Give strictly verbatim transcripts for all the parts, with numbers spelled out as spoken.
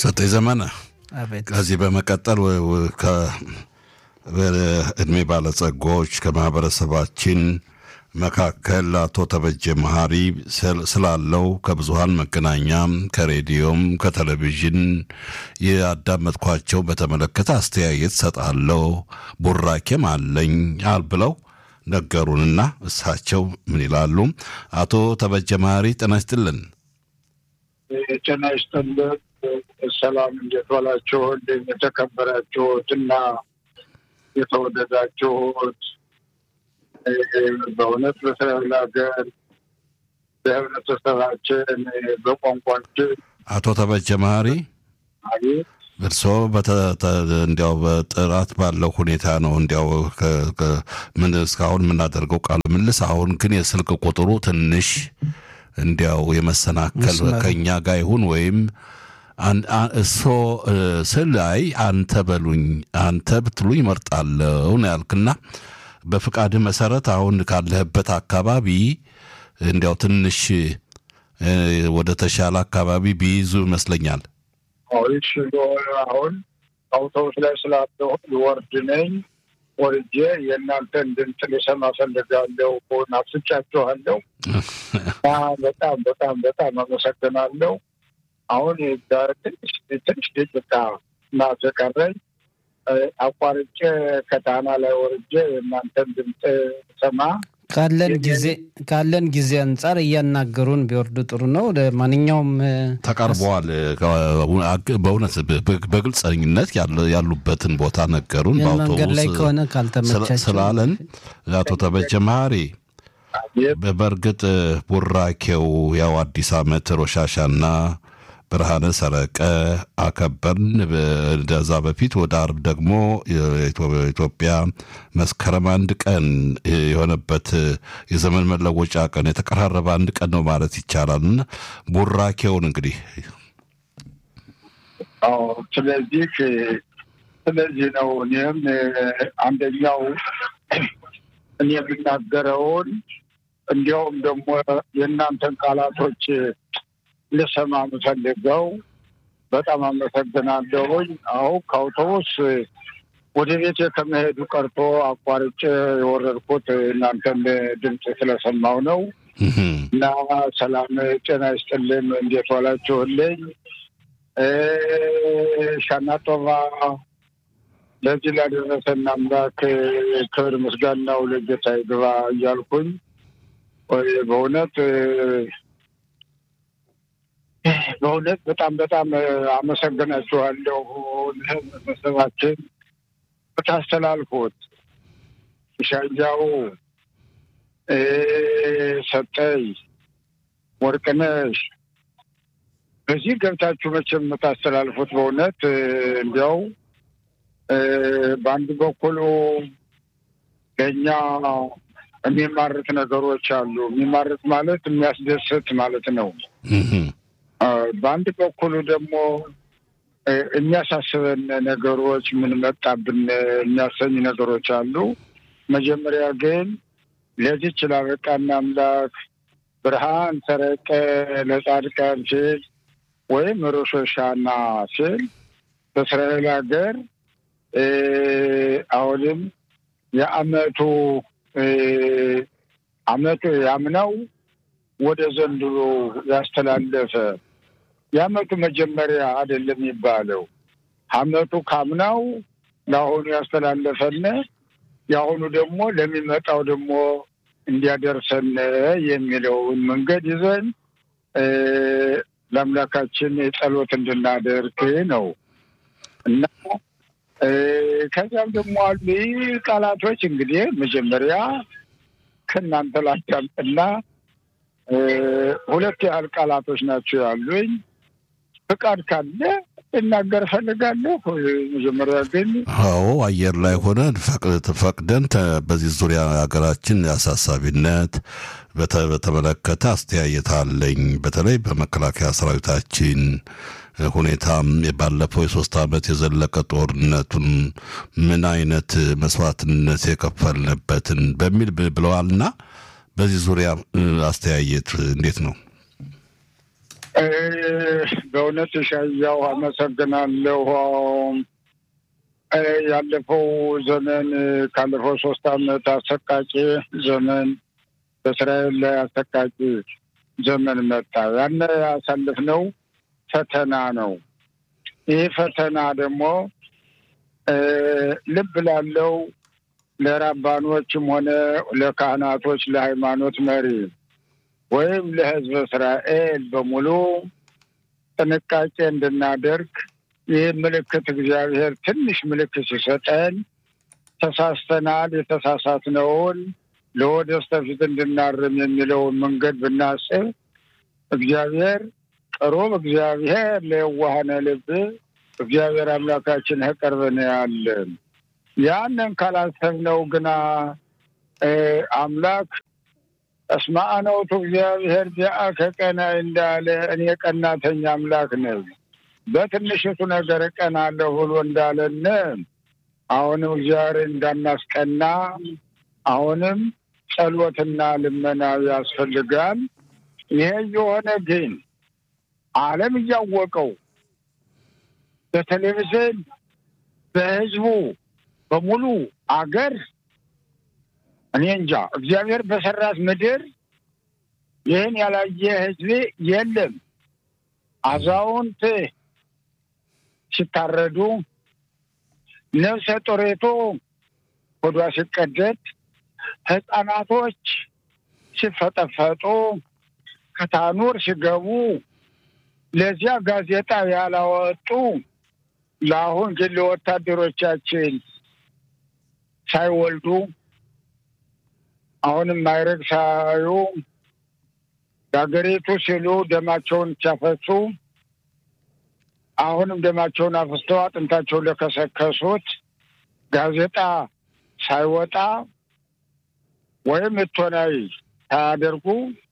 ሰጠኝ ዘመነ አቤት ከዚህ በመቀጠል ከእድሜ ባለጸጎች ከማህበረሰባችን መካከል አቶ ተበጀ መሐሪ ስላለው ከብዙሃን መገናኛ ከሬዲዮም ከቴሌቪዥን ያዳመጥኳቸው በተመለከተ አስተያየት ሰጣለው ቡራኬም አለኝ አልብለው ነገሩንና እሳቸው ምን ይላሉ? አቶ ተበጀ መሐሪ ጤና ይስጥልን። ጤና ይስጥልን። ሰላም እንዴት ዋላችሁ? እንዴት የተከበራችሁትና የተወደዳችሁት በእውነት በእስራኤል ሀገር በህብረተሰባችን በቋንቋችን አቶ ተበጀ መሐሪ እርስዎ እንዲያው በጥራት ባለው ሁኔታ ነው እንዲያው ምን እስካሁን የምናደርገው ቃለ ምልልስ አሁን ግን የስልክ ቁጥሩ ትንሽ እንዲያው የመሰናከል ከኛ ጋር ይሁን ወይም እሶ ስላይ አንተ በሉኝ አንተ ብትሉኝ እመርጣለሁ ነው ያልክና በፍቃድ መሰረት አሁን ካለህበት አካባቢ እንዲያው ትንሽ ወደ ተሻለ አካባቢ ቢይዙ ይመስለኛል። አውሽ አሁን አውቶቡስ ላይ ስላለው ወርድ ነኝ ወርጄ የእናንተን ድምፅ ልሰማ ፈልጋለሁ። ናፍቄያችኋለሁ። በጣም በጣም በጣም አመሰግናለሁ። አሁን ትንሽ ትንሽ ደቂቃ ናፍቀረኝ አቋርጬ ከታና ላይ ወርጄ የእናንተን ድምፅ ሰማ ካለን ጊዜ ካለን ጊዜ አንፃር እያናገሩን ቢወርዱ ጥሩ ነው። ለማንኛውም ተቀርበዋል። በእውነት በግልጽነት ያሉበትን ቦታ ነገሩን በአውቶቡስ ላይ ከሆነ ካልተመቻቸው ስላለን አቶ ተበጀ መሐሪ በበርግጥ ቡራኬው ያው አዲስ ዓመት ሮሻሻና ብርሃነ ሰረቀ አከበርን። በዛ በፊት ወደ አርብ ደግሞ የኢትዮጵያ መስከረም አንድ ቀን የሆነበት የዘመን መለወጫ ቀን የተቀራረበ አንድ ቀን ነው ማለት ይቻላልና ቡራኬውን እንግዲህ አዎ ስለዚህ ስለዚህ ነው እኔም አንደኛው እኔ የምናገረውን እንዲያውም ደግሞ የእናንተን ቃላቶች ለሰማ ምፈልገው በጣም አመሰግናለሁኝ። አው ከአውቶቡስ ወደ ቤት ከመሄዱ ቀርቶ አቋርጬ የወረድኩት እናንተን ድምፅ ስለሰማው ነው። እና ሰላም ጤና ይስጥልን። እንዴት ዋላችሁልኝ? ሻና ጦባ ለዚህ ላደረሰን አምላክ ክብር ምስጋናው ለጌታ ይግባ እያልኩኝ በእውነት በእውነት በጣም በጣም አመሰግናችኋለሁ። ለህብረተሰባችን በታስተላልፎት ሻንጃው ሰጠኝ ወርቅነሽ በዚህ ገብታችሁ መቼም የምታስተላልፉት በእውነት እንዲያው በአንድ በኩል ለእኛ የሚማርክ ነገሮች አሉ። የሚማርክ ማለት የሚያስደስት ማለት ነው። በአንድ በኩሉ ደግሞ የሚያሳስበን ነገሮች ምን መጣብን የሚያሰኝ ነገሮች አሉ። መጀመሪያ ግን ለዚህች ላበቃን አምላክ ብርሃን ሰረቀ ለጻድቃን ሲል ወይም ሮሽ ሀሻና ሲል በእስራኤል ሀገር አሁንም የአመቱ አመቱ ያምናው ወደ ዘንድሮ ያስተላለፈ የአመቱ መጀመሪያ አይደለም የሚባለው አመቱ ካምናው ለአሁኑ ያስተላለፈነ ያሁኑ ደግሞ ለሚመጣው ደግሞ እንዲያደርሰን የሚለውን መንገድ ይዘን ለአምላካችን ጸሎት እንድናደርግ ነው። እና ከዛም ደግሞ አሉ ቃላቶች እንግዲህ መጀመሪያ ከእናንተ ላዳምጥና ሁለት ያህል ቃላቶች ናቸው ያሉኝ። ፍቃድ ካለ እናገር ፈልጋለሁ። መጀመሪያ ግን አዎ አየር ላይ ሆነን ፈቅደን በዚህ ዙሪያ ሀገራችን አሳሳቢነት በተመለከተ አስተያየት አለኝ። በተለይ በመከላከያ ሰራዊታችን ሁኔታም ባለፈው የሶስት ዓመት የዘለቀ ጦርነቱን ምን አይነት መስዋዕትነት የከፈልንበትን በሚል ብለዋልና በዚህ ዙሪያ አስተያየት እንዴት ነው? በእውነት ሻያው አመሰግናለሁ። ያለፈው ዘመን ካለፈው ሶስት አመት አሰቃቂ ዘመን በእስራኤል ላይ አሰቃቂ ዘመን መጣ። ያን ያሳለፍነው ፈተና ነው። ይህ ፈተና ደግሞ ልብ ላለው ለራባኖችም ሆነ ለካህናቶች ለሃይማኖት መሪ ወይም ለሕዝብ እስራኤል በሙሉ ጥንቃቄ እንድናደርግ ይህ ምልክት እግዚአብሔር ትንሽ ምልክት ሲሰጠን ተሳስተናል፣ የተሳሳትነውን ለወደፊት እንድናርም የሚለውን መንገድ ብናስብ እግዚአብሔር ቅሩብ እግዚአብሔር ለየዋሃነ ልብ እግዚአብሔር አምላካችን ቅርብ ነው ያለ። ያንን ካላሰብነው ግና አምላክ እስማአነውቱ እግዚአብሔር ጃአከ ቀናኢ እንዳለ እኔ ቀናተኛ አምላክ ነኝ በትንሽቱ ነገር ቀናለሁ ብሎ እንዳለን አሁንም እግዚአብሔር እንዳናስቀና አሁንም ጸሎትና ልመና ያስፈልጋል። ይሄ የሆነ ግን ዓለም እያወቀው በቴሌቪዥን በህዝቡ በሙሉ አገር እኔ እንጃ እግዚአብሔር በሰራት ምድር ይህን ያላየ ህዝብ የለም። አዛውንት ሲታረዱ፣ ነፍሰ ጡሬቱ ሆዷ ሲቀደድ፣ ህፃናቶች ሲፈጠፈጡ፣ ከታኑር ሲገቡ ለዚያ ጋዜጣ ያላወጡ ለአሁን ግን ለወታደሮቻችን ሳይወልዱ አሁንም ማይረግ ሳዩ ዳገሬቱ ሲሉ ደማቸውን ሲያፈሱ አሁንም ደማቸውን አፍስተው አጥንታቸውን ለከሰከሱት ጋዜጣ ሳይወጣ ወይም እቶናይ ሳያደርጉ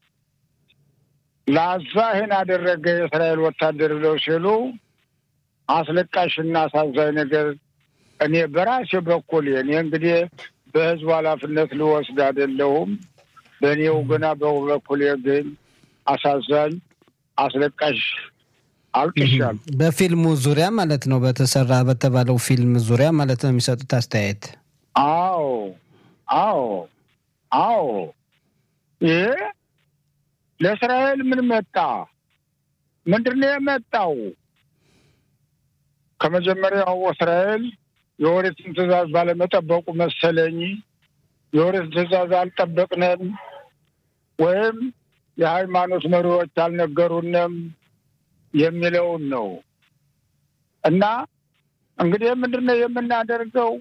ለአዛህን አደረገ የእስራኤል ወታደር ብለው ሲሉ አስለቃሽና አሳዛኝ ነገር እኔ በራሴ በኩል እኔ እንግዲህ በህዝብ ኃላፊነት ልወስድ አይደለሁም። በእኔው ግና በበኩል ግን አሳዛኝ አስለቃሽ አልቅሻል። በፊልሙ ዙሪያ ማለት ነው፣ በተሰራ በተባለው ፊልም ዙሪያ ማለት ነው የሚሰጡት አስተያየት። አዎ አዎ አዎ ይሄ ለእስራኤል ምን መጣ? ምንድነው የመጣው? ከመጀመሪያው እስራኤል የኦሪትን ትእዛዝ ባለመጠበቁ መሰለኝ የኦሪትን ትእዛዝ አልጠበቅንም ወይም የሃይማኖት መሪዎች አልነገሩንም የሚለውን ነው። እና እንግዲህ ምንድነው የምናደርገው?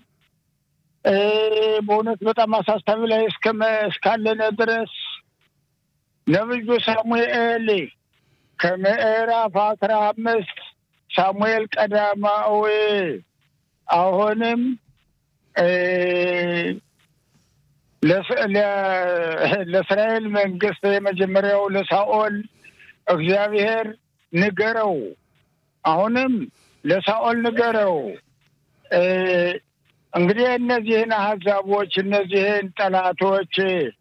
በእውነት በጣም አሳሳቢ ላይ እስካለነ ድረስ ነብዩ ሳሙኤል ከምዕራፍ አስራ አምስት ሳሙኤል ቀዳማዊ አሁንም ለእስራኤል መንግስት የመጀመሪያው ለሳኦል እግዚአብሔር ንገረው፣ አሁንም ለሳኦል ንገረው እንግዲህ እነዚህን አሕዛቦች እነዚህን ጠላቶች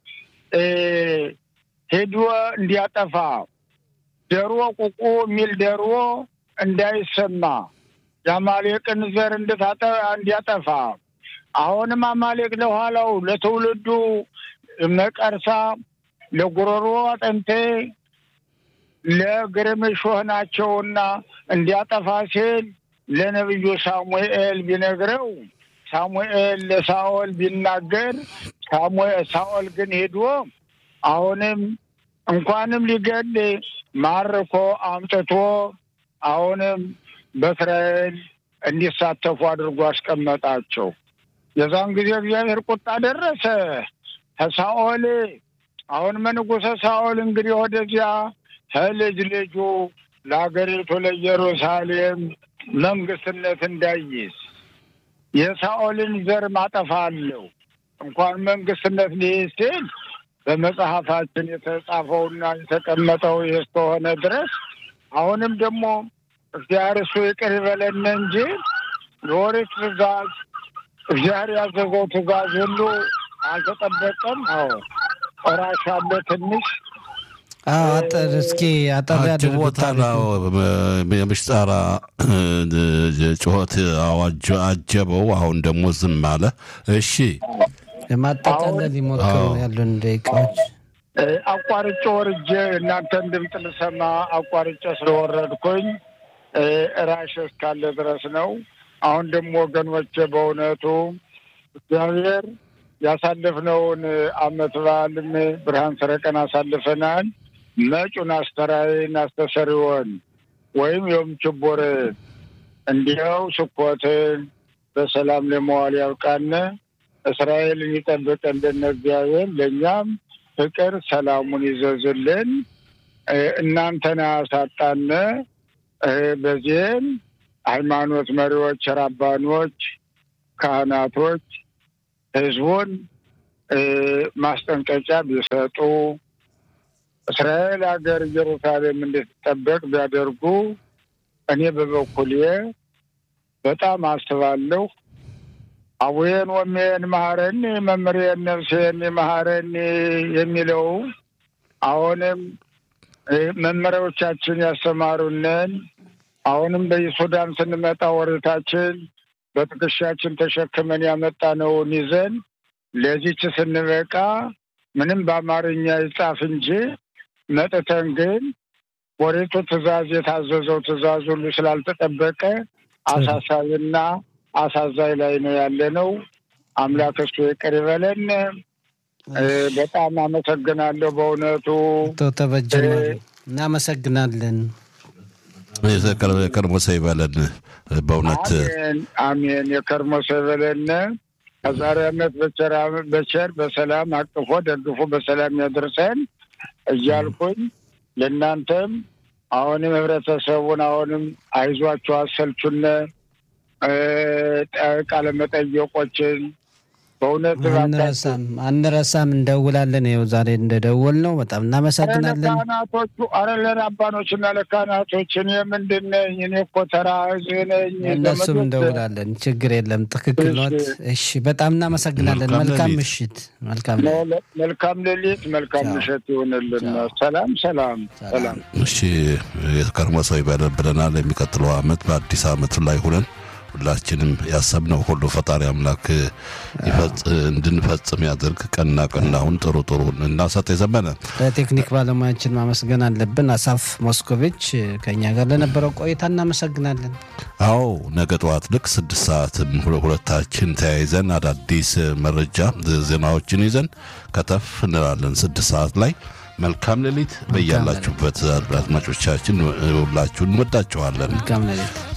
ሄዶ እንዲያጠፋ ደሮ ቁቁ የሚል ደሮ እንዳይሰማ የአማሌቅን ዘር እንዲያጠፋ አሁንም አማሌቅ ለኋላው ለትውልዱ መቀርሳ ለጉሮሮ አጥንቴ ለግርምሾህ ናቸውና እንዲያጠፋ ሲል ለነብዩ ሳሙኤል ቢነግረው ሳሙኤል ለሳኦል ቢናገር ሳሙኤል ሳኦል ግን ሄዶ አሁንም እንኳንም ሊገል ማርኮ አምጥቶ አሁንም በእስራኤል እንዲሳተፉ አድርጎ አስቀመጣቸው። የዛን ጊዜ እግዚአብሔር ቁጣ ደረሰ ከሳኦል። አሁን መንጉሰ ሳኦል እንግዲህ ወደዚያ ልጅ ልጁ ለአገሪቱ ለኢየሩሳሌም መንግስትነት እንዳይዝ የሳኦልን ዘር ማጠፋለሁ እንኳን መንግስትነት ሊይዝ ሲል በመጽሐፋችን የተጻፈውና የተቀመጠው እስከሆነ ድረስ አሁንም ደግሞ እግዚአብሔር እሱ ይቅር ይበለን እንጂ የኦሪት ትእዛዝ እግዚአብሔር ያዘዘው ትእዛዝ ሁሉ አልተጠበቀም። አዎ ራሻለ ትንሽ አዎ አጠር እስኪ አጠር ያድርጉታል የምሽጣራ ጩኸት አዋጅ አጀበው አሁን ደግሞ ዝም አለ እሺ ለማጠቃለል ይሞክሩ ያሉን ደቂቃዎች አቋርጬ ወርጄ እናንተን ድምፅ ልሰማ አቋርጬ ስለወረድኩኝ ራሽ እስካለ ድረስ ነው አሁን ደግሞ ወገኖቼ በእውነቱ እግዚአብሔር ያሳለፍነውን አመት በዓልም ብርሃን ሰረቀን አሳልፈናል መጪውን አስተራይን አስተሰሪውን ወይም የም ችቦር እንዲያው ስኮትን በሰላም ለመዋል ያውቃነ እስራኤልን ይጠብቀን እግዚአብሔር ለኛም ፍቅር ሰላሙን ይዘዝልን እናንተና ያሳጣነ በዚህም ሃይማኖት መሪዎች ራባኖች ካህናቶች ህዝቡን ማስጠንቀቂያ ቢሰጡ እስራኤል ሀገር ኢየሩሳሌም እንድትጠበቅ ቢያደርጉ እኔ በበኩሌ በጣም አስባለሁ አቡዬን ወሜን ማረን መምሬን ነፍሴን ማረን የሚለው አሁንም መመሪያዎቻችን ያስተማሩንን አሁንም በሱዳን ስንመጣ ወርታችን በትከሻችን ተሸክመን ያመጣነውን ይዘን ለዚህች ስንበቃ ምንም በአማርኛ ይጻፍ እንጂ መጥተን ግን ወሬቱ ትእዛዝ የታዘዘው ትእዛዝ ሁሉ ስላልተጠበቀ አሳሳቢና አሳዛኝ ላይ ነው ያለነው አምላክ እሱ ይቅር ይበለን በጣም አመሰግናለሁ በእውነቱ ተተበጀነ እናመሰግናለን የከርሞ ሰይበለን በእውነት አሜን አሜን የከርሞ ሰይበለን ከዛሬ አመት በቸራ በቸር በሰላም አቅፎ ደግፎ በሰላም ያድርሰን እያልኩኝ ለእናንተም አሁንም ህብረተሰቡን አሁንም አይዟችሁ አሰልቹነ ቃለ መጠየቆችን በእውነት አንረሳም አንረሳም እንደውላለን ይኸው ዛሬ እንደደወል ነው በጣም እናመሰግናለን ለካህናቶቹ አረ ለራባኖችና ለካህናቶች እኔ ምንድን ነኝ እኔ እኮ ተራ ህዝብ ነኝ እነሱም እንደውላለን ችግር የለም ትክክል ነው እሺ በጣም እናመሰግናለን መልካም ምሽት መልካም መልካም ሌሊት መልካም ምሽት ይሁንልን ሰላም ሰላም ሰላም እሺ የከርሞ ሰው ይበለብለናል የሚቀጥለው አመት በአዲስ አመት ላይ ሆነን ሁላችንም ያሰብነው ሁሉ ፈጣሪ አምላክ ይፈጽ እንድንፈጽም ያድርግ ቀና ቀናውን ጥሩ ጥሩ እና ሰጠ ዘመነ ለቴክኒክ ባለሙያችን ማመስገን አለብን አሳፍ ሞስኮቪች ከኛ ጋር ለነበረው ቆይታ እናመሰግናለን አዎ ነገ ጠዋት ልክ ስድስት ሰዓት ሁለታችን ተያይዘን አዳዲስ መረጃ ዜናዎችን ይዘን ከተፍ እንላለን ስድስት ሰዓት ላይ መልካም ሌሊት በእያላችሁበት አድማጮቻችን ሁላችሁን እንወዳችኋለን መልካም ሌሊት